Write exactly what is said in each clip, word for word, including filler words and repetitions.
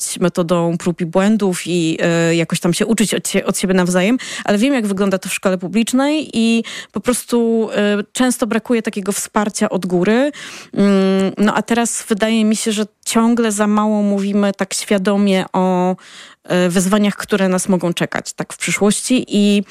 metodą prób i błędów i y, jakoś tam się uczyć od, od siebie nawzajem, ale wiem, jak wygląda to w szkole publicznej i po prostu y, często brakuje takiego wsparcia od góry. Y, no a teraz wydaje mi się, że ciągle za mało mówimy tak świadomie o wyzwaniach, które nas mogą czekać tak w przyszłości i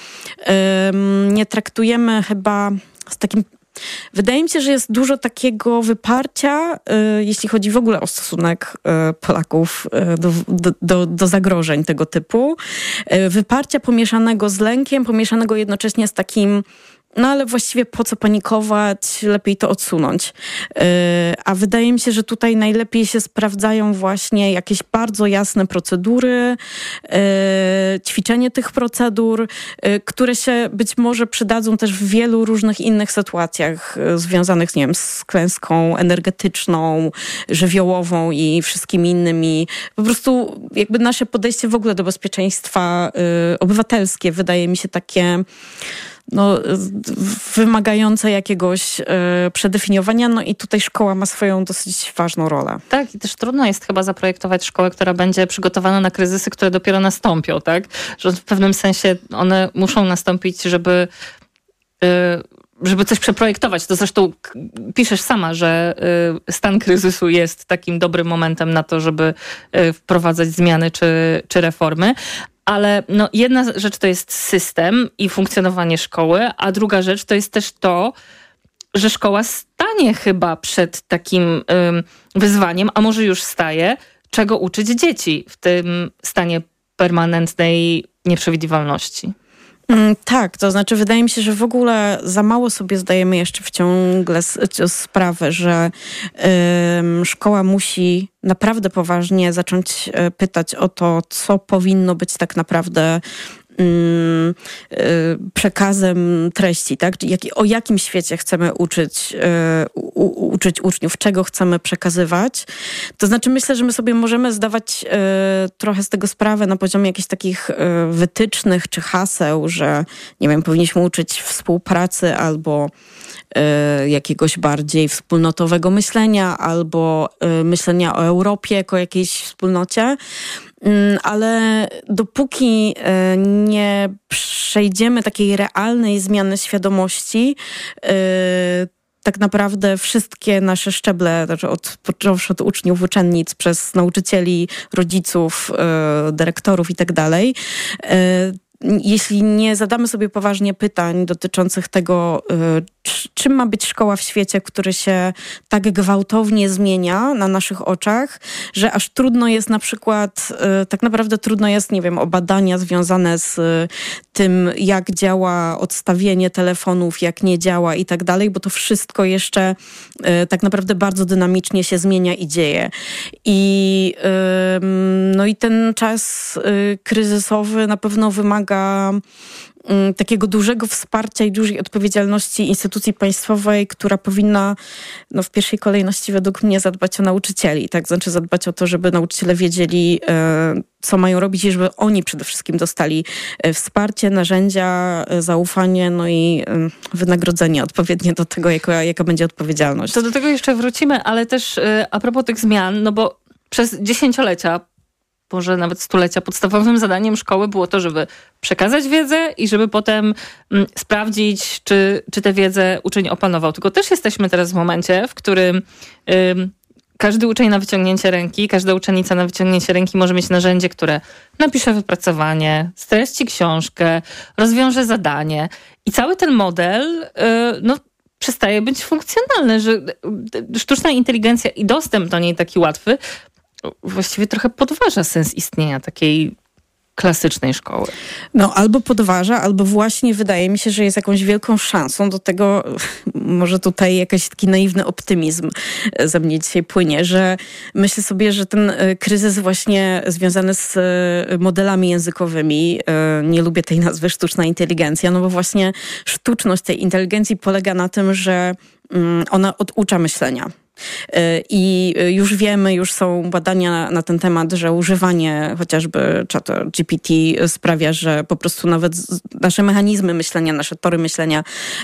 ym, nie traktujemy chyba z takim... Wydaje mi się, że jest dużo takiego wyparcia, y, jeśli chodzi w ogóle o stosunek y, Polaków y, do, do, do, do zagrożeń tego typu. Y, wyparcia pomieszanego z lękiem, pomieszanego jednocześnie z takim no ale właściwie po co panikować, lepiej to odsunąć. Yy, a wydaje mi się, że tutaj najlepiej się sprawdzają właśnie jakieś bardzo jasne procedury, yy, ćwiczenie tych procedur, yy, które się być może przydadzą też w wielu różnych innych sytuacjach yy, związanych, nie wiem, z klęską energetyczną, żywiołową i wszystkimi innymi. Po prostu jakby nasze podejście w ogóle do bezpieczeństwa yy, obywatelskie wydaje mi się takie no, wymagające jakiegoś y, przedefiniowania, no i tutaj szkoła ma swoją dosyć ważną rolę. Tak, i też trudno jest chyba zaprojektować szkołę, która będzie przygotowana na kryzysy, które dopiero nastąpią, tak? Że w pewnym sensie one muszą nastąpić, żeby y, żeby coś przeprojektować. To zresztą piszesz sama, że y, stan kryzysu jest takim dobrym momentem na to, żeby y, wprowadzać zmiany czy, czy reformy. Ale no, jedna rzecz to jest system i funkcjonowanie szkoły, a druga rzecz to jest też to, że szkoła stanie chyba przed takim ym, wyzwaniem, a może już staje, czego uczyć dzieci w tym stanie permanentnej nieprzewidywalności. Mm, tak, to znaczy wydaje mi się, że w ogóle za mało sobie zdajemy jeszcze wciąż sprawę, że ym, szkoła musi naprawdę poważnie zacząć y, pytać o to, co powinno być tak naprawdę przekazem treści, tak? Jak, o jakim świecie chcemy uczyć, u, uczyć uczniów, czego chcemy przekazywać. To znaczy myślę, że my sobie możemy zdawać trochę z tego sprawę na poziomie jakichś takich wytycznych czy haseł, że nie wiem, powinniśmy uczyć współpracy albo jakiegoś bardziej wspólnotowego myślenia albo myślenia o Europie jako jakiejś wspólnocie. Ale dopóki nie przejdziemy takiej realnej zmiany świadomości, tak naprawdę wszystkie nasze szczeble, znaczy od, począwszy od uczniów, uczennic, przez nauczycieli, rodziców, dyrektorów i tak dalej, jeśli nie zadamy sobie poważnie pytań dotyczących tego, czym ma być szkoła w świecie, który się tak gwałtownie zmienia na naszych oczach, że aż trudno jest na przykład, tak naprawdę trudno jest, nie wiem, o badania związane z tym, jak działa odstawienie telefonów, jak nie działa i tak dalej, bo to wszystko jeszcze tak naprawdę bardzo dynamicznie się zmienia i dzieje. I, no i ten czas kryzysowy na pewno wymaga takiego dużego wsparcia i dużej odpowiedzialności instytucji państwowej, która powinna no, w pierwszej kolejności według mnie zadbać o nauczycieli, tak? Znaczy zadbać o to, żeby nauczyciele wiedzieli, co mają robić i żeby oni przede wszystkim dostali wsparcie, narzędzia, zaufanie, no i wynagrodzenie odpowiednie do tego, jaka, jaka będzie odpowiedzialność. To do tego jeszcze wrócimy, ale też a propos tych zmian, no bo przez dziesięciolecia może nawet stulecia, podstawowym zadaniem szkoły było to, żeby przekazać wiedzę i żeby potem mm, sprawdzić, czy, czy tę wiedzę uczeń opanował. Tylko też jesteśmy teraz w momencie, w którym ym, każdy uczeń na wyciągnięcie ręki, każda uczennica na wyciągnięcie ręki może mieć narzędzie, które napisze wypracowanie, streści książkę, rozwiąże zadanie. I cały ten model yy, no, przestaje być funkcjonalny, że sztuczna inteligencja i dostęp do niej taki łatwy właściwie trochę podważa sens istnienia takiej klasycznej szkoły. No albo podważa, albo właśnie wydaje mi się, że jest jakąś wielką szansą do tego, może tutaj jakiś taki naiwny optymizm ze mnie dzisiaj płynie, że myślę sobie, że ten kryzys właśnie związany z modelami językowymi, nie lubię tej nazwy sztuczna inteligencja, no bo właśnie sztuczność tej inteligencji polega na tym, że ona oducza myślenia. I już wiemy, już są badania na ten temat, że używanie chociażby czatu G P T sprawia, że po prostu nawet nasze mechanizmy myślenia, nasze tory myślenia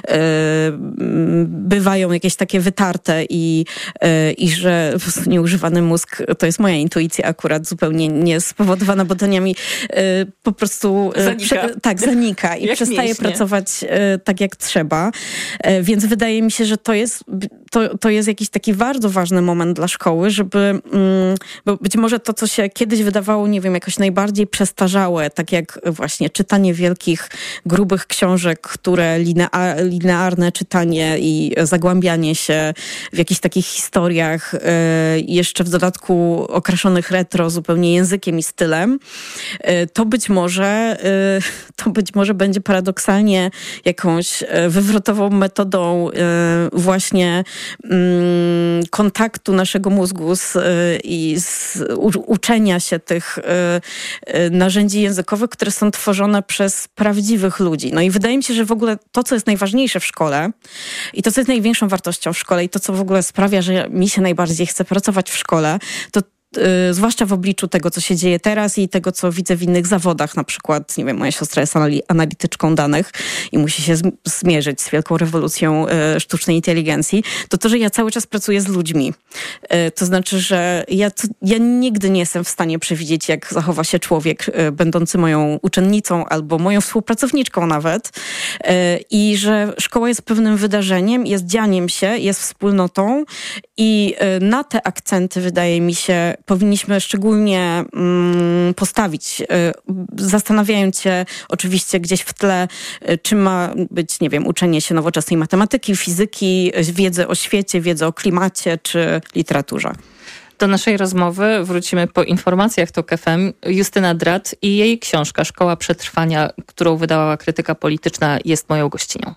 bywają jakieś takie wytarte i, i że po prostu nieużywany mózg, to jest moja intuicja akurat zupełnie nie spowodowana badaniami, po prostu zanika. Prze, tak, zanika i jak przestaje mięśnie. pracować tak jak trzeba. Więc wydaje mi się, że to jest, to, to jest jakiś taki bardzo ważny moment dla szkoły, żeby, bo być może to, co się kiedyś wydawało, nie wiem, jakoś najbardziej przestarzałe, tak jak właśnie czytanie wielkich, grubych książek, które linea, linearne czytanie i zagłębianie się w jakichś takich historiach, jeszcze w dodatku okraszonych retro, zupełnie językiem i stylem, to być może, to być może będzie paradoksalnie jakąś wywrotową metodą właśnie kontaktu naszego mózgu z, i z uczenia się tych narzędzi językowych, które są tworzone przez prawdziwych ludzi. No i wydaje mi się, że w ogóle to, co jest najważniejsze w szkole i to, co jest największą wartością w szkole i to, co w ogóle sprawia, że mi się najbardziej chce pracować w szkole, to zwłaszcza w obliczu tego, co się dzieje teraz i tego, co widzę w innych zawodach. Na przykład, nie wiem, moja siostra jest analityczką danych i musi się zmierzyć z wielką rewolucją sztucznej inteligencji. To to, że ja cały czas pracuję z ludźmi. To znaczy, że ja, ja nigdy nie jestem w stanie przewidzieć, jak zachowa się człowiek będący moją uczennicą albo moją współpracowniczką nawet. I że szkoła jest pewnym wydarzeniem, jest dzianiem się, jest wspólnotą i na te akcenty, wydaje mi się, powinniśmy szczególnie mm, postawić, y, zastanawiając się oczywiście gdzieś w tle, y, czym ma być, nie wiem, uczenie się nowoczesnej matematyki, fizyki, wiedzy o świecie, wiedzy o klimacie czy literaturze. Do naszej rozmowy wrócimy po informacjach TOK F M. Justyna Drat i jej książka Szkoła Przetrwania, którą wydała Krytyka Polityczna, jest moją gościnią.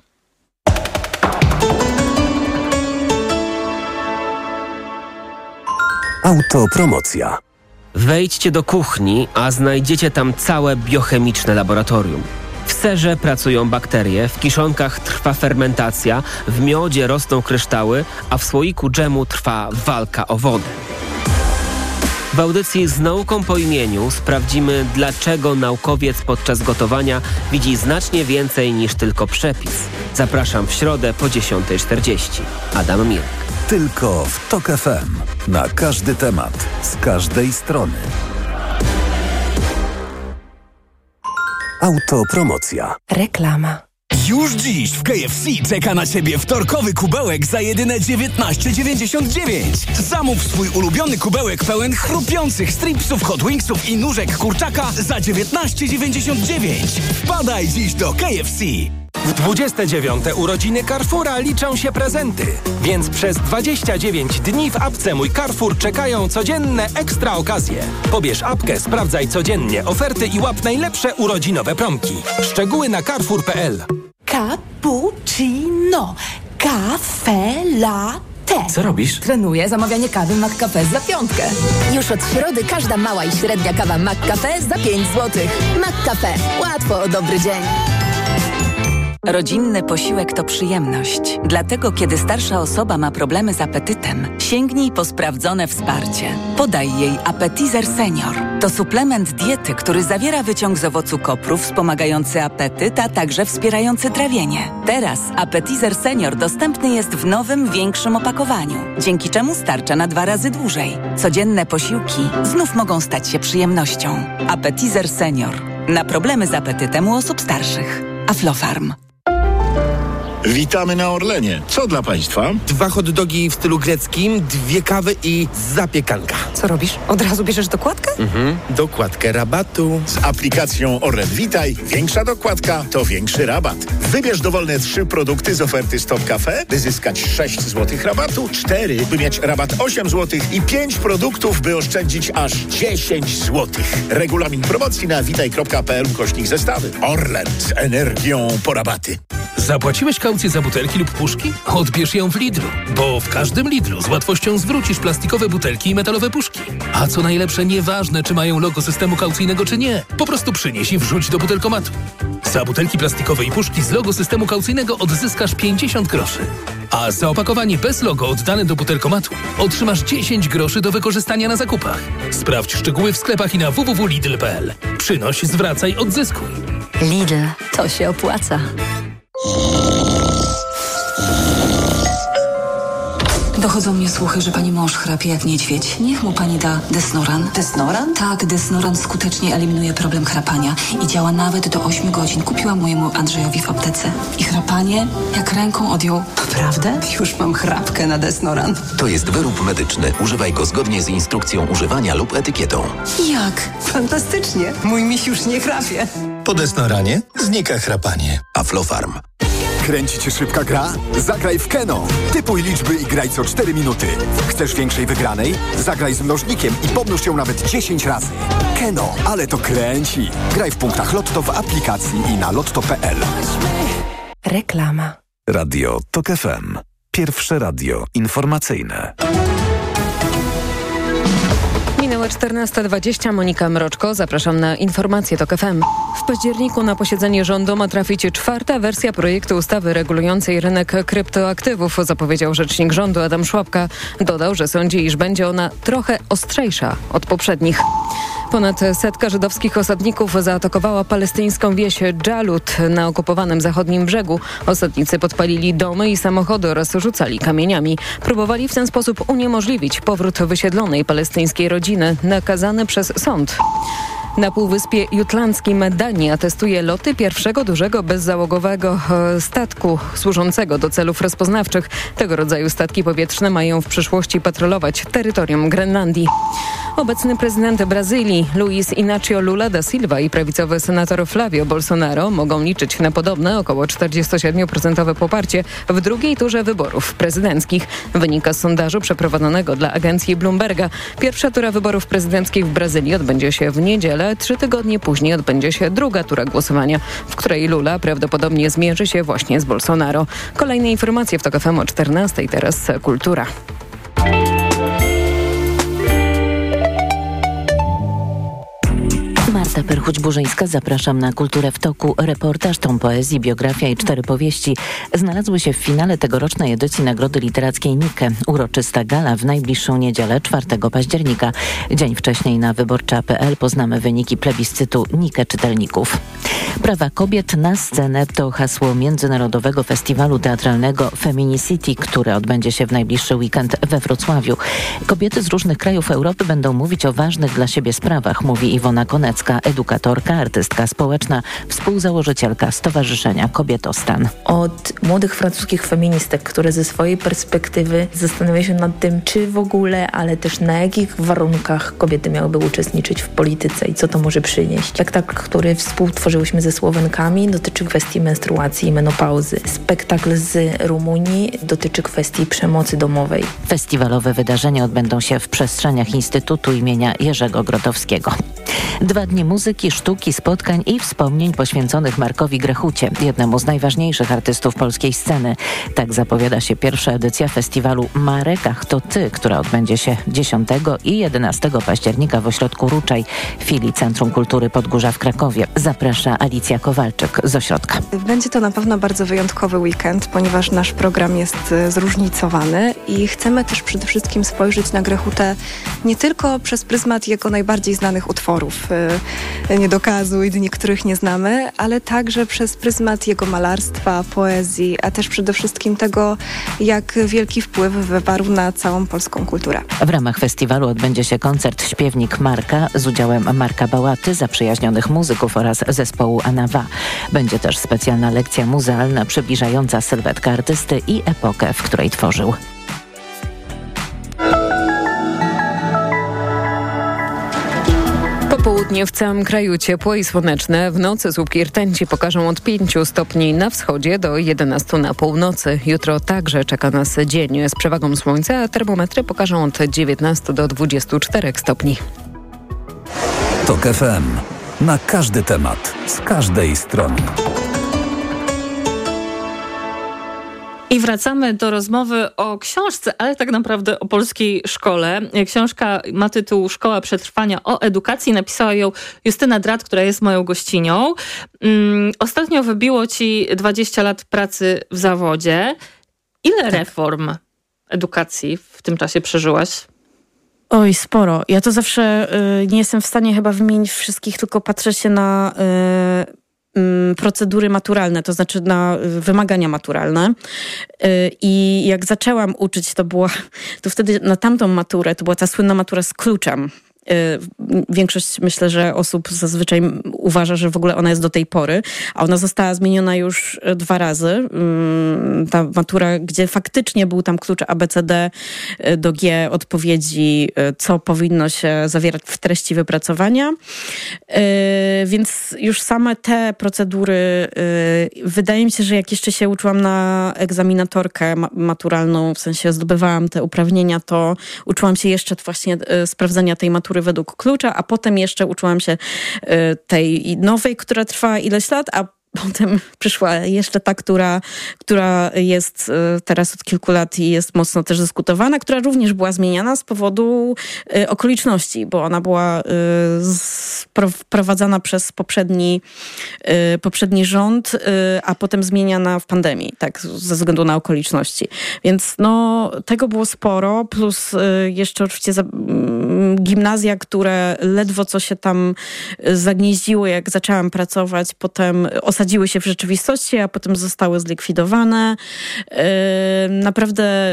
Autopromocja. Wejdźcie do kuchni, a znajdziecie tam całe biochemiczne laboratorium. W serze pracują bakterie, w kiszonkach trwa fermentacja, w miodzie rosną kryształy, a w słoiku dżemu trwa walka o wodę. W audycji Z nauką po imieniu sprawdzimy, dlaczego naukowiec podczas gotowania widzi znacznie więcej niż tylko przepis. Zapraszam w środę po dziesiąta czterdzieści. Adam Mirek. Tylko w TOK F M. Na każdy temat, z każdej strony. Autopromocja. Reklama. Już dziś w K F C czeka na Ciebie wtorkowy kubełek za jedyne dziewiętnaście dziewięćdziesiąt dziewięć. Zamów swój ulubiony kubełek pełen chrupiących stripsów, hot wingsów i nóżek kurczaka za dziewiętnaście dziewięćdziesiąt dziewięć. Wpadaj dziś do K F C. W dwudzieste dziewiąte urodziny Carrefoura liczą się prezenty, więc przez dwadzieścia dziewięć dni w apce Mój Carrefour czekają codzienne ekstra okazje. Pobierz apkę, sprawdzaj codziennie oferty i łap najlepsze urodzinowe promki. Szczegóły na carrefour kropka p l. Cappuccino. Kafe latte. Co robisz? Trenuję zamawianie kawy McCafe za piątkę. Już od środy każda mała i średnia kawa McCafe za pięć złotych. McCafe. Łatwo o dobry dzień. Rodzinny posiłek to przyjemność. Dlatego, kiedy starsza osoba ma problemy z apetytem, sięgnij po sprawdzone wsparcie. Podaj jej Appetizer Senior. To suplement diety, który zawiera wyciąg z owocu kopru wspomagający apetyt, a także wspierający trawienie. Teraz Appetizer Senior dostępny jest w nowym, większym opakowaniu, dzięki czemu starcza na dwa razy dłużej. Codzienne posiłki znów mogą stać się przyjemnością. Appetizer Senior. Na problemy z apetytem u osób starszych. Aflofarm. Witamy na Orlenie. Co dla Państwa? Dwa hot dogi w stylu greckim, dwie kawy i zapiekanka. Co robisz? Od razu bierzesz dokładkę? Mhm. Dokładkę rabatu. Z aplikacją Orlen Witaj większa dokładka to większy rabat. Wybierz dowolne trzy produkty z oferty Stop Cafe, by zyskać sześć złotych rabatu, cztery, by mieć rabat osiem złotych i pięć produktów, by oszczędzić aż dziesięć złotych. Regulamin promocji na witaj kropka p l ukośnik zestawy. Orlen z energią po rabaty. Zapłaciłeś kaucję za butelki lub puszki? Odbierz ją w Lidlu, bo w każdym Lidlu z łatwością zwrócisz plastikowe butelki i metalowe puszki. A co najlepsze, nieważne czy mają logo systemu kaucyjnego czy nie, po prostu przynieś i wrzuć do butelkomatu. Za butelki plastikowe i puszki z logo systemu kaucyjnego odzyskasz pięćdziesiąt groszy. A za opakowanie bez logo oddane do butelkomatu otrzymasz dziesięć groszy do wykorzystania na zakupach. Sprawdź szczegóły w sklepach i na w w w kropka lidl kropka p l. Przynoś, zwracaj, odzyskuj. Lidl, to się opłaca. Dochodzą mnie słuchy, że pani mąż chrapie jak niedźwiedź. Niech mu pani da Desnoran. Desnoran? Tak, Desnoran skutecznie eliminuje problem chrapania i działa nawet do ośmiu godzin. Kupiłam mojemu Andrzejowi w aptece. I chrapanie jak ręką odjął. Naprawdę? Już mam chrapkę na Desnoran. To jest wyrób medyczny. Używaj go zgodnie z instrukcją używania lub etykietą. Jak? Fantastycznie. Mój miś już nie chrapie. Po Desnoranie znika chrapanie. Aflofarm. Kręci cię szybka gra? Zagraj w Keno. Typuj liczby i graj co cztery minuty. Chcesz większej wygranej? Zagraj z mnożnikiem i pomnóż ją nawet dziesięć razy. Keno, ale to kręci. Graj w punktach Lotto w aplikacji i na lotto kropka p l. Reklama. Radio Tok F M. Pierwsze radio informacyjne. Minęła czternasta dwadzieścia. Monika Mroczko. Zapraszam na informacje Tok F M. W październiku na posiedzenie rządu ma trafić czwarta wersja projektu ustawy regulującej rynek kryptoaktywów, zapowiedział rzecznik rządu Adam Szłapka. Dodał, że sądzi, iż będzie ona trochę ostrzejsza od poprzednich. Ponad setka żydowskich osadników zaatakowała palestyńską wieś Dżalut na okupowanym zachodnim brzegu. Osadnicy podpalili domy i samochody oraz rzucali kamieniami. Próbowali w ten sposób uniemożliwić powrót wysiedlonej palestyńskiej rodziny, nakazany przez sąd. Na Półwyspie Jutlandzkim Dania testuje loty pierwszego dużego bezzałogowego statku służącego do celów rozpoznawczych. Tego rodzaju statki powietrzne mają w przyszłości patrolować terytorium Grenlandii. Obecny prezydent Brazylii Luiz Inácio Lula da Silva i prawicowy senator Flávio Bolsonaro mogą liczyć na podobne około czterdzieści siedem procent poparcie w drugiej turze wyborów prezydenckich. Wynika z sondażu przeprowadzonego dla agencji Bloomberga. Pierwsza tura wyborów prezydenckich w Brazylii odbędzie się w niedzielę. Trzy tygodnie później odbędzie się druga tura głosowania, w której Lula prawdopodobnie zmierzy się właśnie z Bolsonaro. Kolejne informacje w Tok F M o czternastej. Teraz kultura. Marta Perchuć-Burzyńska, zapraszam na Kulturę w Toku. Reportaż, tom poezji, biografia i cztery powieści znalazły się w finale tegorocznej edycji Nagrody Literackiej Nike. Uroczysta gala w najbliższą niedzielę, czwartego października. Dzień wcześniej na wyborcza kropka p l poznamy wyniki plebiscytu Nike czytelników. Prawa kobiet na scenę to hasło Międzynarodowego Festiwalu Teatralnego Feminicity, który odbędzie się w najbliższy weekend we Wrocławiu. Kobiety z różnych krajów Europy będą mówić o ważnych dla siebie sprawach, mówi Iwona Konecka, edukatorka, artystka społeczna, współzałożycielka Stowarzyszenia Kobietostan. Od młodych francuskich feministek, które ze swojej perspektywy zastanawiają się nad tym, czy w ogóle, ale też na jakich warunkach kobiety miałyby uczestniczyć w polityce i co to może przynieść. Spektakl, który współtworzyłyśmy ze Słowenkami, dotyczy kwestii menstruacji i menopauzy. Spektakl z Rumunii dotyczy kwestii przemocy domowej. Festiwalowe wydarzenia odbędą się w przestrzeniach Instytutu imienia Jerzego Grotowskiego. Dwa dni muzyki, sztuki, spotkań i wspomnień poświęconych Markowi Grechucie, jednemu z najważniejszych artystów polskiej sceny. Tak zapowiada się pierwsza edycja festiwalu Marek, ach to ty, która odbędzie się dziesiątego i jedenastego października w ośrodku Ruczaj, filii Centrum Kultury Podgórza w Krakowie. Zaprasza Alicja Kowalczyk z ośrodka. Będzie to na pewno bardzo wyjątkowy weekend, ponieważ nasz program jest zróżnicowany i chcemy też przede wszystkim spojrzeć na Grechutę nie tylko przez pryzmat jego najbardziej znanych utworów, Nie dokazuj, dni, których nie znamy, ale także przez pryzmat jego malarstwa, poezji, a też przede wszystkim tego, jak wielki wpływ wywarł na całą polską kulturę. W ramach festiwalu odbędzie się koncert Śpiewnik Marka z udziałem Marka Bałaty, zaprzyjaźnionych muzyków oraz zespołu Anawa. Będzie też specjalna lekcja muzealna przybliżająca sylwetkę artysty i epokę, w której tworzył. Popołudnie w całym kraju ciepłe i słoneczne. W nocy słupki rtęci pokażą od pięciu stopni na wschodzie do jedenastu na północy. Jutro także czeka nas dzień z przewagą słońca, a termometry pokażą od dziewiętnastu do dwudziestu czterech stopni. Tok F M. Na każdy temat, z każdej strony. I wracamy do rozmowy o książce, ale tak naprawdę o polskiej szkole. Książka ma tytuł Szkoła Przetrwania o edukacji. Napisała ją Justyna Drat, która jest moją gościnią. Um, ostatnio wybiło ci dwadzieścia lat pracy w zawodzie. Ile tak. reform edukacji w tym czasie przeżyłaś? Oj, sporo. Ja to zawsze y, nie jestem w stanie chyba wymienić wszystkich, tylko patrzę się na y, y, procedury maturalne, to znaczy na y, wymagania maturalne. Y, I jak zaczęłam uczyć, to była, to wtedy na tamtą maturę, to była ta słynna matura z kluczem. Większość, myślę, że osób zazwyczaj uważa, że w ogóle ona jest do tej pory, a ona została zmieniona już dwa razy. Ta matura, gdzie faktycznie był tam klucz A B C D do G, odpowiedzi, co powinno się zawierać w treści wypracowania. Więc już same te procedury, wydaje mi się, że jak jeszcze się uczyłam na egzaminatorkę maturalną, w sensie zdobywałam te uprawnienia, to uczyłam się jeszcze właśnie sprawdzenia tej matury według klucza, a potem jeszcze uczyłam się tej nowej, która trwa ileś lat, a potem przyszła jeszcze ta, która, która jest teraz od kilku lat i jest mocno też dyskutowana, która również była zmieniana z powodu okoliczności, bo ona była wprowadzana przez poprzedni, poprzedni rząd, a potem zmieniana w pandemii, tak, ze względu na okoliczności. Więc no, tego było sporo, plus jeszcze oczywiście gimnazja, które ledwo co się tam zagnieździły, jak zaczęłam pracować, potem osadziły się w rzeczywistości, a potem zostały zlikwidowane. Naprawdę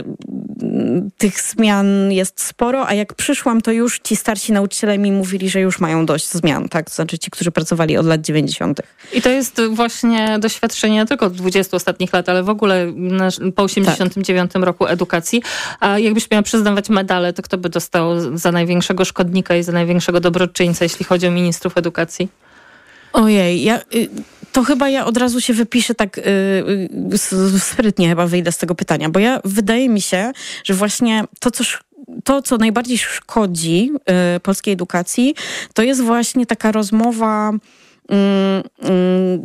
tych zmian jest sporo, a jak przyszłam, to już ci starsi nauczyciele mi mówili, że już mają dość zmian, tak? To znaczy ci, którzy pracowali od lat dziewięćdziesiątych. I to jest właśnie doświadczenie nie tylko dwudziestu ostatnich lat, ale w ogóle po osiemdziesiątym dziewiątym tak. roku edukacji. A jakbyś miała przyznawać medale, to kto by dostał za największego szkodnika i za największego dobroczyńcę, jeśli chodzi o ministrów edukacji? Ojej, ja... Y- To chyba ja od razu się wypiszę tak yy, sprytnie chyba wyjdę z tego pytania, bo ja wydaje mi się, że właśnie to, co, to, co najbardziej szkodzi yy, polskiej edukacji, to jest właśnie taka rozmowa yy, yy,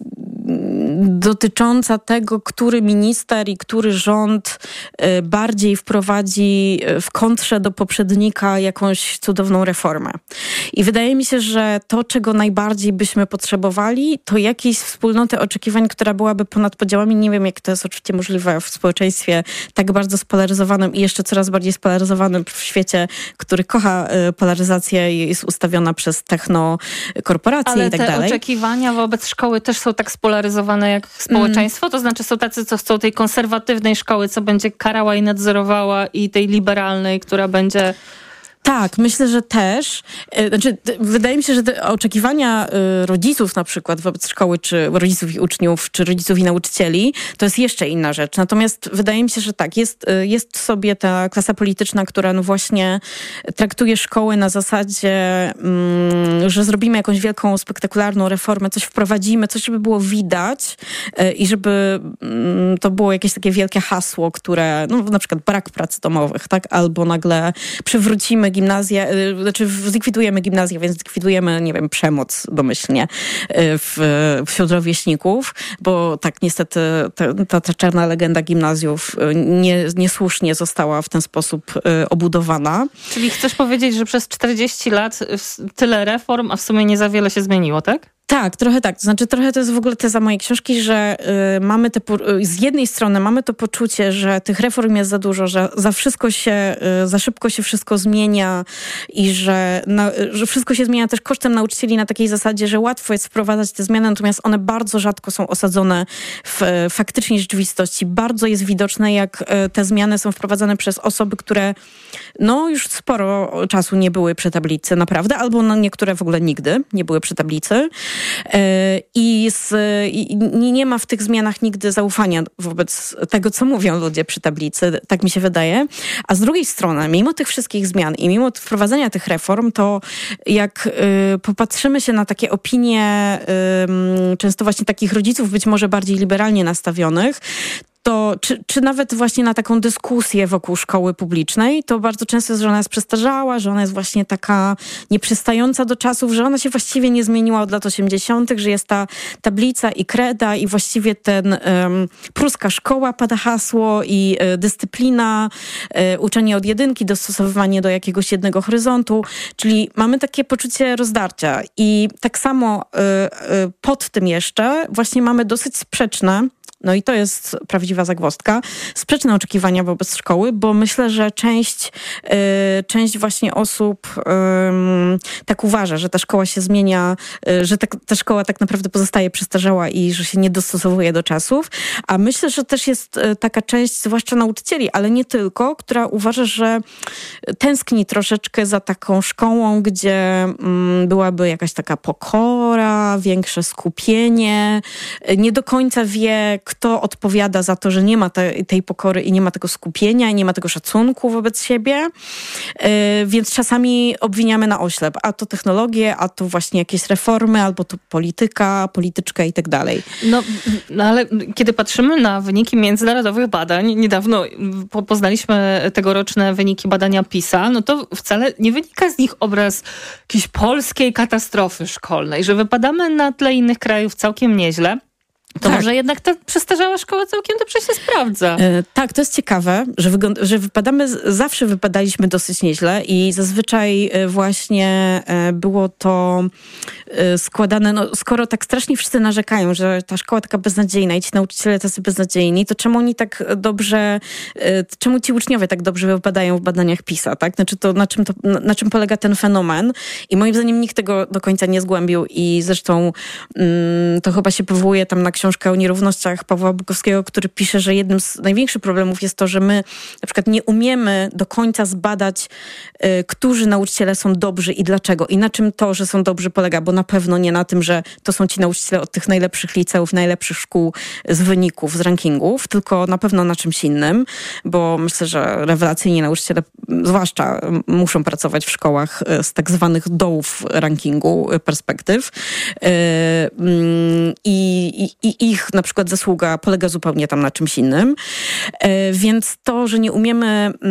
dotycząca tego, który minister i który rząd yy, bardziej wprowadzi w kontrze do poprzednika jakąś cudowną reformę. I wydaje mi się, że to, czego najbardziej byśmy potrzebowali, to jakiejś wspólnoty oczekiwań, która byłaby ponad podziałami. Nie wiem, jak to jest oczywiście możliwe w społeczeństwie tak bardzo spolaryzowanym i jeszcze coraz bardziej spolaryzowanym w świecie, który kocha polaryzację i jest ustawiona przez technokorporacje Ale i tak te dalej. oczekiwania wobec szkoły też są tak spolaryzowane jak społeczeństwo? Mm. To znaczy są tacy, co chcą tej konserwatywnej szkoły, co będzie karała i nadzorowała, i tej liberalnej, która będzie... Tak, myślę, że też. Znaczy, wydaje mi się, że te oczekiwania rodziców na przykład wobec szkoły, czy rodziców i uczniów, czy rodziców i nauczycieli, to jest jeszcze inna rzecz. Natomiast wydaje mi się, że tak, jest, jest sobie ta klasa polityczna, która no właśnie traktuje szkołę na zasadzie, że zrobimy jakąś wielką, spektakularną reformę, coś wprowadzimy, coś, żeby było widać i żeby to było jakieś takie wielkie hasło, które, no na przykład brak prac domowych, tak? Albo nagle przywrócimy gimnazję, znaczy zlikwidujemy gimnazję, więc zlikwidujemy, nie wiem, przemoc domyślnie w, wśród rówieśników, bo tak niestety ta, ta, ta czarna legenda gimnazjów nie, niesłusznie została w ten sposób obudowana. Czyli chcesz powiedzieć, że przez czterdzieści lat tyle reform, a w sumie nie za wiele się zmieniło, tak? Tak, trochę tak. To znaczy trochę to jest w ogóle teza mojej książki, że y, mamy te, y, z jednej strony mamy to poczucie, że tych reform jest za dużo, że za wszystko się, y, za szybko się wszystko zmienia i że, na, że wszystko się zmienia też kosztem nauczycieli na takiej zasadzie, że łatwo jest wprowadzać te zmiany, natomiast one bardzo rzadko są osadzone w y, faktycznej rzeczywistości. Bardzo jest widoczne, jak y, te zmiany są wprowadzane przez osoby, które no już sporo czasu nie były przy tablicy, naprawdę, albo no, niektóre w ogóle nigdy nie były przy tablicy. I, z, I nie ma w tych zmianach nigdy zaufania wobec tego, co mówią ludzie przy tablicy, tak mi się wydaje. A z drugiej strony, mimo tych wszystkich zmian i mimo wprowadzenia tych reform, to jak y, popatrzymy się na takie opinie y, często właśnie takich rodziców, być może bardziej liberalnie nastawionych, to czy, czy nawet właśnie na taką dyskusję wokół szkoły publicznej, to bardzo często jest, że ona jest przestarzała, że ona jest właśnie taka nieprzystająca do czasów, że ona się właściwie nie zmieniła od lat osiemdziesiątych, że jest ta tablica i kreda i właściwie ten um, pruska szkoła pada hasło i y, dyscyplina, y, uczenie od jedynki, dostosowywanie do jakiegoś jednego horyzontu, czyli mamy takie poczucie rozdarcia i tak samo y, y, pod tym jeszcze właśnie mamy dosyć sprzeczne No i to jest prawdziwa zagwozdka. Sprzeczne oczekiwania wobec szkoły, bo myślę, że część, yy, część właśnie osób yy, tak uważa, że ta szkoła się zmienia, yy, że ta, ta szkoła tak naprawdę pozostaje przestarzała i że się nie dostosowuje do czasów. A myślę, że też jest yy, taka część, zwłaszcza nauczycieli, ale nie tylko, która uważa, że tęskni troszeczkę za taką szkołą, gdzie yy, byłaby jakaś taka pokora, większe skupienie. Nie do końca wie, kto odpowiada za to, że nie ma te, tej pokory i nie ma tego skupienia i nie ma tego szacunku wobec siebie. Yy, więc czasami obwiniamy na oślep. A to technologie, a to właśnie jakieś reformy, albo to polityka, polityczka i tak dalej. No, no ale kiedy patrzymy na wyniki międzynarodowych badań, niedawno po, poznaliśmy tegoroczne wyniki badania PISA, no to wcale nie wynika z nich obraz jakiejś polskiej katastrofy szkolnej, że wypadamy na tle innych krajów całkiem nieźle. To tak. Może jednak ta przestarzała szkoła całkiem dobrze się sprawdza. Yy, tak, to jest ciekawe, że, wygląd- że wypadamy, zawsze wypadaliśmy dosyć nieźle i zazwyczaj yy, właśnie yy, było to yy, składane, no skoro tak strasznie wszyscy narzekają, że ta szkoła taka beznadziejna i ci nauczyciele tacy beznadziejni, to czemu oni tak dobrze, yy, czemu ci uczniowie tak dobrze wypadają w badaniach PISA, tak? Znaczy to na czym, to, na, na czym polega ten fenomen i moim zdaniem nikt tego do końca nie zgłębił i zresztą yy, to chyba się powołuje tam na książkę o nierównościach Pawła Bukowskiego, który pisze, że jednym z największych problemów jest to, że my na przykład nie umiemy do końca zbadać, y, którzy nauczyciele są dobrzy i dlaczego. I na czym to, że są dobrzy polega, bo na pewno nie na tym, że to są ci nauczyciele od tych najlepszych liceów, najlepszych szkół z wyników, z rankingów, tylko na pewno na czymś innym, bo myślę, że rewelacyjni nauczyciele zwłaszcza muszą pracować w szkołach z tak zwanych dołów rankingu perspektyw. Y, y, i, i I ich na przykład zasługa polega zupełnie tam na czymś innym. E, więc to, że nie umiemy,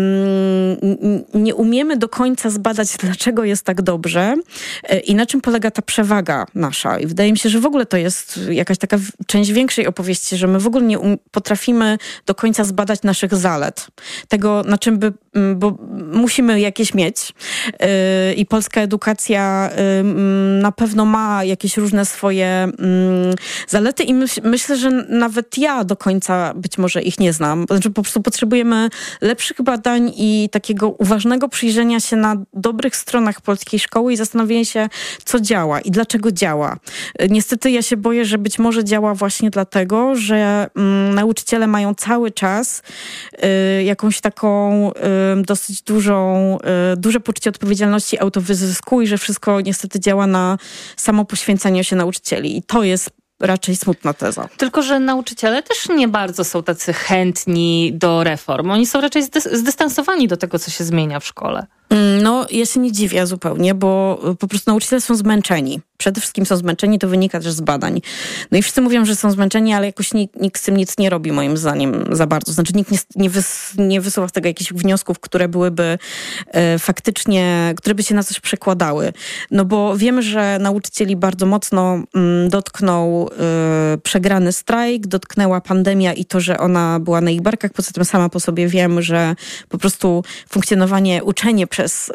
mm, nie umiemy do końca zbadać, dlaczego jest tak dobrze e, i na czym polega ta przewaga nasza. I wydaje mi się, że w ogóle to jest jakaś taka w- część większej opowieści, że my w ogóle nie um- potrafimy do końca zbadać naszych zalet. Tego, na czym by, bo musimy jakieś mieć. E, I polska edukacja e, na pewno ma jakieś różne swoje mm, zalety i myśl, myślę, że nawet ja do końca być może ich nie znam. Znaczy po prostu potrzebujemy lepszych badań i takiego uważnego przyjrzenia się na dobrych stronach polskiej szkoły i zastanowienia się, co działa i dlaczego działa. Niestety ja się boję, że być może działa właśnie dlatego, że mm, nauczyciele mają cały czas y, jakąś taką y, dosyć dużą, y, duże poczucie odpowiedzialności, autowyzysku i że wszystko niestety działa na samo poświęcanie się nauczycieli. I to jest raczej smutna teza. Tylko, że nauczyciele też nie bardzo są tacy chętni do reform. Oni są raczej zdys- zdystansowani do tego, co się zmienia w szkole. No, ja się nie dziwię zupełnie, bo po prostu nauczyciele są zmęczeni. Przede wszystkim są zmęczeni, to wynika też z badań. No i wszyscy mówią, że są zmęczeni, ale jakoś nikt, nikt z tym nic nie robi, moim zdaniem, za bardzo. Znaczy nikt nie, nie, wys, nie wysuwa z tego jakichś wniosków, które byłyby e, faktycznie, które by się na coś przekładały. No bo wiemy, że nauczycieli bardzo mocno mm, dotknął e, przegrany strajk, dotknęła pandemia i to, że ona była na ich barkach. Poza tym sama po sobie wiem, że po prostu funkcjonowanie, uczenie przez y,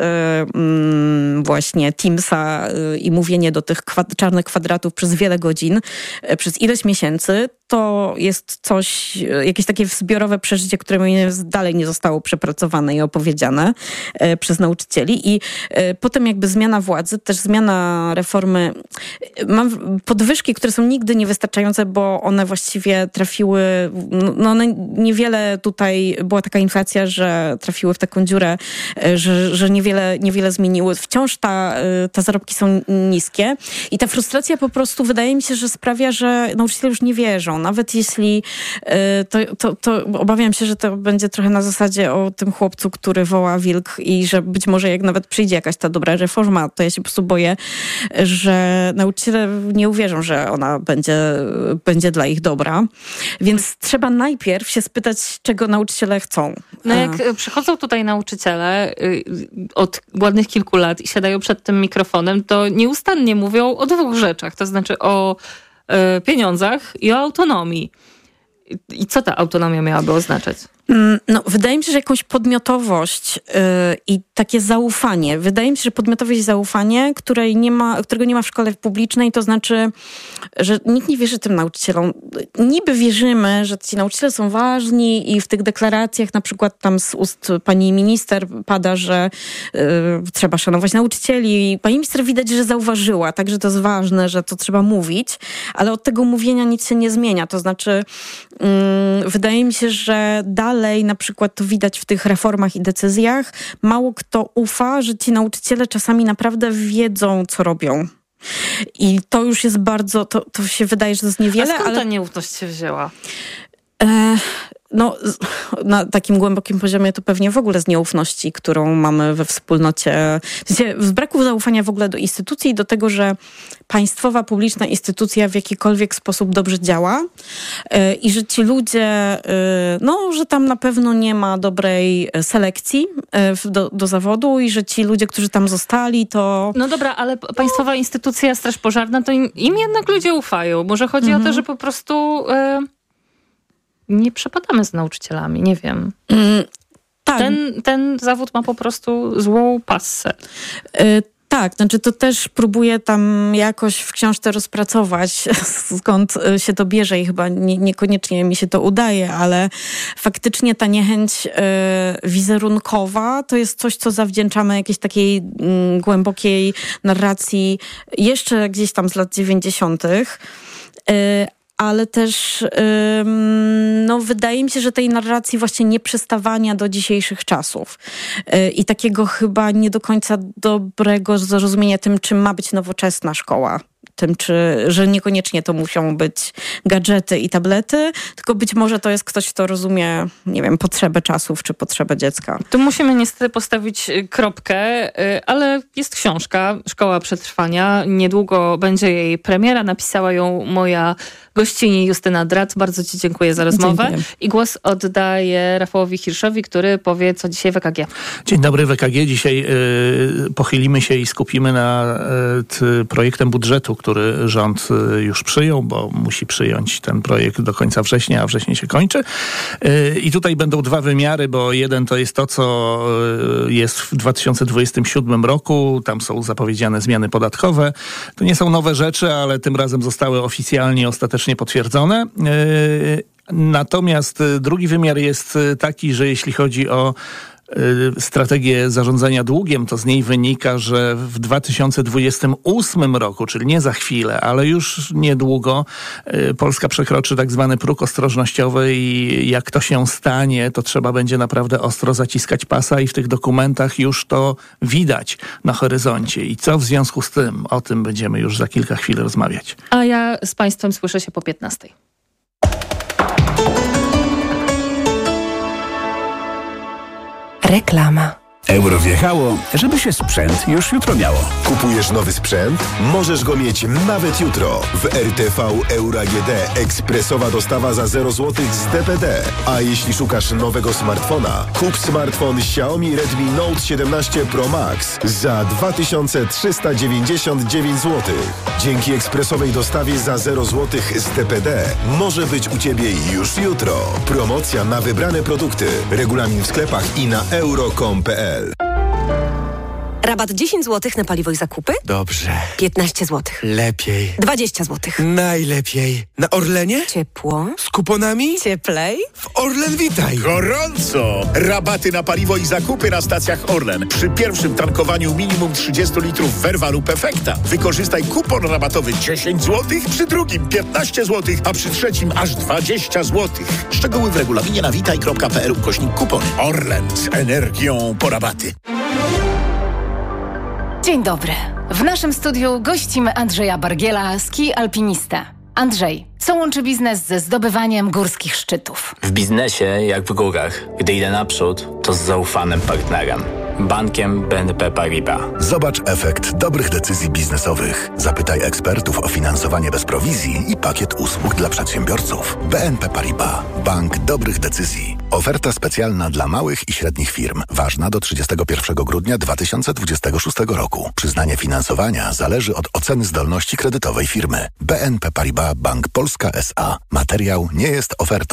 y, właśnie Teamsa y, i mówienie do tych kwad- czarnych kwadratów przez wiele godzin, y, przez ileś miesięcy, to jest coś, y, jakieś takie zbiorowe przeżycie, które dalej nie zostało przepracowane i opowiedziane y, przez nauczycieli. I y, potem jakby zmiana władzy, też zmiana reformy. Y, mam podwyżki, które są nigdy niewystarczające, bo one właściwie trafiły, no one niewiele tutaj, była taka inflacja, że trafiły w taką dziurę, y, że, że niewiele, niewiele zmieniły. Wciąż ta, te zarobki są niskie i ta frustracja po prostu wydaje mi się, że sprawia, że nauczyciele już nie wierzą. Nawet jeśli to, to, to obawiam się, że to będzie trochę na zasadzie o tym chłopcu, który woła wilk i że być może jak nawet przyjdzie jakaś ta dobra reforma, to ja się po prostu boję, że nauczyciele nie uwierzą, że ona będzie, będzie dla ich dobra. Więc trzeba najpierw się spytać, czego nauczyciele chcą. No jak przychodzą tutaj nauczyciele od ładnych kilku lat i siadają przed tym mikrofonem, to nieustannie mówią o dwóch rzeczach, to znaczy o y, pieniądzach i o autonomii. I co ta autonomia miałaby oznaczać? No, wydaje mi się, że jakąś podmiotowość yy, i takie zaufanie. Wydaje mi się, że podmiotowość i zaufanie, której nie ma, którego nie ma w szkole publicznej, to znaczy, że nikt nie wierzy tym nauczycielom. Niby wierzymy, że ci nauczyciele są ważni i w tych deklaracjach na przykład tam z ust pani minister pada, że yy, trzeba szanować nauczycieli. Pani minister widać, że zauważyła, tak, że to jest ważne, że to trzeba mówić, ale od tego mówienia nic się nie zmienia. To znaczy, yy, wydaje mi się, że dalej Dalej, na przykład to widać w tych reformach i decyzjach, mało kto ufa, że ci nauczyciele czasami naprawdę wiedzą, co robią. I to już jest bardzo, to, to się wydaje, że to jest niewiele. A skąd ale ta nieufność się wzięła? E, no, na takim głębokim poziomie to pewnie w ogóle z nieufności, którą mamy we wspólnocie. W sensie, z braku zaufania w ogóle do instytucji i do tego, że państwowa, publiczna instytucja w jakikolwiek sposób dobrze działa yy, i że ci ludzie, yy, no, że tam na pewno nie ma dobrej selekcji yy, do, do zawodu i że ci ludzie, którzy tam zostali, to... No dobra, ale państwowa no. instytucja, Straż Pożarna, to im, im jednak ludzie ufają. Może chodzi mhm. o to, że po prostu... Yy... nie przepadamy z nauczycielami, nie wiem. Mm, tak. Ten, ten zawód ma po prostu złą passę. Yy, tak, znaczy to też próbuję tam jakoś w książce rozpracować, skąd się to bierze i chyba nie, niekoniecznie mi się to udaje, ale faktycznie ta niechęć yy, wizerunkowa to jest coś, co zawdzięczamy jakiejś takiej yy, głębokiej narracji jeszcze gdzieś tam z lat dziewięćdziesiątych. Yy, ale też ym, no, wydaje mi się, że tej narracji właśnie nieprzystawania do dzisiejszych czasów yy, i takiego chyba nie do końca dobrego zrozumienia tym, czym ma być nowoczesna szkoła. Tym, czy, że niekoniecznie to muszą być gadżety i tablety, tylko być może to jest ktoś, kto rozumie, nie wiem, potrzebę czasów czy potrzebę dziecka. Tu musimy niestety postawić kropkę, ale jest książka Szkoła Przetrwania. Niedługo będzie jej premiera. Napisała ją moja gościni Justyna Drac. Bardzo ci dziękuję za rozmowę. Dziękuję. I głos oddaję Rafałowi Hirszowi, który powie, co dzisiaj w E K G. Dzień dobry, w E K G. Dzisiaj y, pochylimy się i skupimy na y, projektem budżetu, który rząd już przyjął, bo musi przyjąć ten projekt do końca września, a wrześniej się kończy. I tutaj będą dwa wymiary, bo jeden to jest to, co jest w dwa tysiące dwudziestym siódmym roku. Tam są zapowiedziane zmiany podatkowe. To nie są nowe rzeczy, ale tym razem zostały oficjalnie, ostatecznie potwierdzone. Natomiast drugi wymiar jest taki, że jeśli chodzi o strategię zarządzania długiem, to z niej wynika, że w dwa tysiące dwudziestym ósmym roku, czyli nie za chwilę, ale już niedługo, Polska przekroczy tak zwany próg ostrożnościowy i jak to się stanie, to trzeba będzie naprawdę ostro zaciskać pasa i w tych dokumentach już to widać na horyzoncie. I co w związku z tym? O tym będziemy już za kilka chwil rozmawiać. A ja z Państwem słyszę się po piętnastej. Reklama. Euro wjechało, żeby się sprzęt już jutro miało. Kupujesz nowy sprzęt? Możesz go mieć nawet jutro. W R T V Euro A G D ekspresowa dostawa za zero złotych z D P D. A jeśli szukasz nowego smartfona, kup smartfon Xiaomi Redmi Note siedemnaście Pro Max za dwa tysiące trzysta dziewięćdziesiąt dziewięć złotych. Dzięki ekspresowej dostawie za zero złotych z D P D może być u Ciebie już jutro. Promocja na wybrane produkty. Regulamin w sklepach i na euro kropka com kropka p l. Rabat dziesięć złotych na paliwo i zakupy? Dobrze. piętnaście złotych. Lepiej. dwadzieścia złotych. Najlepiej. Na Orlenie? Ciepło. Z kuponami? Cieplej. W Orlen Witaj. Gorąco! Rabaty na paliwo i zakupy na stacjach Orlen. Przy pierwszym tankowaniu minimum trzydzieści litrów Verva lub Efekta. Wykorzystaj kupon rabatowy dziesięć złotych, przy drugim piętnaście złotych, a przy trzecim aż dwadzieścia złotych. Szczegóły w regulaminie na witaj kropka p l ukośnik kupon. Orlen z energią po rabaty. Dzień dobry. W naszym studiu gościmy Andrzeja Bargiela, ski alpinista. Andrzej, co łączy biznes ze zdobywaniem górskich szczytów? W biznesie, jak w górach, gdy idę naprzód, to z zaufanym partnerem. Bankiem B N P Paribas. Zobacz efekt dobrych decyzji biznesowych. Zapytaj ekspertów o finansowanie bez prowizji i pakiet usług dla przedsiębiorców. B N P Paribas. Bank dobrych decyzji. Oferta specjalna dla małych i średnich firm. Ważna do trzydziestego pierwszego grudnia dwa tysiące dwudziestego szóstego roku. Przyznanie finansowania zależy od oceny zdolności kredytowej firmy. B N P Paribas Bank Polska S A. Materiał nie jest ofertą.